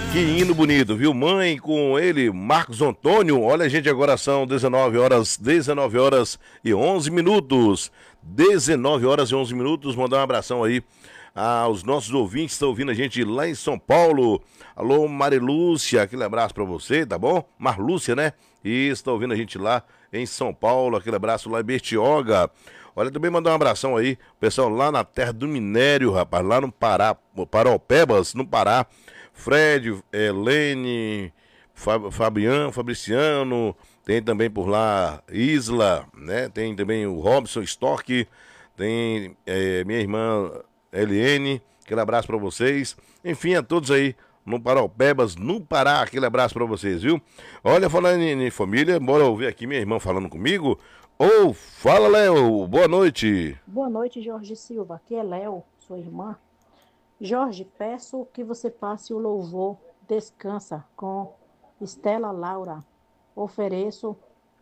Que hino bonito, viu? Mãe com ele, Marcos Antônio. Olha, gente, agora são 19 horas e 11 minutos. 19 horas e 11 minutos. Mandar um abração aí aos nossos ouvintes que estão ouvindo a gente lá em São Paulo. Alô, Marilúcia, aquele abraço pra você, tá bom? Marlúcia, né? E está ouvindo a gente lá em São Paulo. Aquele abraço lá em Bertioga. Olha, também mandar um abração aí, pessoal, lá na terra do minério, rapaz, lá no Pará, Paraupebas, no Pará. Fred, Helene, Fabriciano, tem também por lá Isla, né? Tem também o Robson Stork, tem minha irmã Eliene, aquele abraço pra vocês. Enfim, a todos aí no Paraupebas, no Pará, aquele abraço pra vocês, viu? Olha, falando em família, bora ouvir aqui minha irmã falando comigo. Ô, fala, Léo, boa noite. Boa noite, Jorge Silva. Aqui é Léo, sua irmã. Jorge, peço que você passe o louvor Descansa com Estela Laura. Ofereço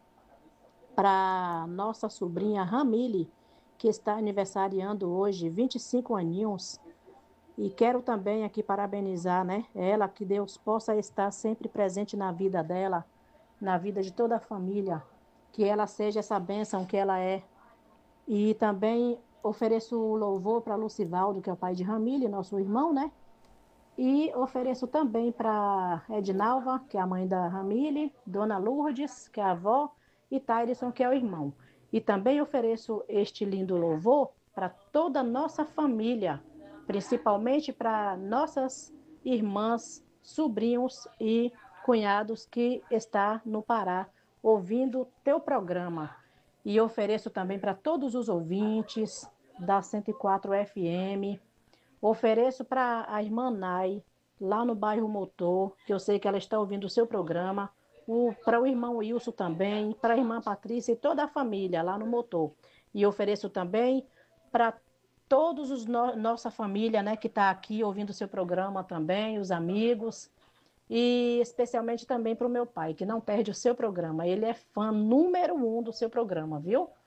para nossa sobrinha Ramile, que está aniversariando hoje, 25 aninhos. E quero também aqui parabenizar, né, ela, que Deus possa estar sempre presente na vida dela, na vida de toda a família, que ela seja essa bênção que ela é. E também ofereço o louvor para Lucivaldo, que é o pai de Ramile, nosso irmão, né? E ofereço também para Edinalva, que é a mãe da Ramile, Dona Lourdes, que é a avó, e Tairson, que é o irmão. E também ofereço este lindo louvor para toda a nossa família, principalmente para nossas irmãs, sobrinhos e cunhados que está no Pará ouvindo teu programa. E ofereço também para todos os ouvintes da 104 FM. Ofereço para a irmã Nai, lá no bairro Motor, que eu sei que ela está ouvindo o seu programa. Para o irmão Wilson também, para a irmã Patrícia e toda a família lá no Motor. E ofereço também para todos os nossa família, né, que está aqui ouvindo o seu programa também, os amigos. E especialmente também para o meu pai, que não perde o seu programa. Ele é fã número 1 do seu programa, viu?